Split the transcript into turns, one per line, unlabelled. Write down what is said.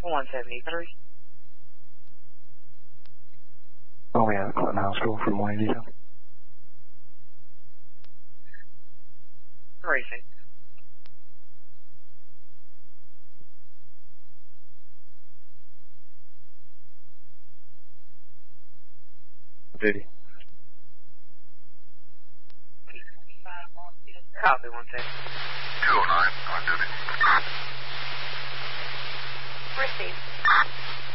173.
Oh, yeah, Clinton Hospital for morning detail.
Racing.
Duty.
Copy, 110.
209, on duty.
Receive.